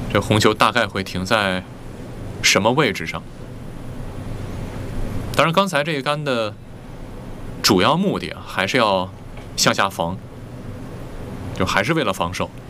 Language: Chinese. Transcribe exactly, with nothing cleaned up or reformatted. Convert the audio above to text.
这红球大概会停在什么位置上？当然，刚才这一杆的主要目的啊，还是要向下防，就还是为了防守。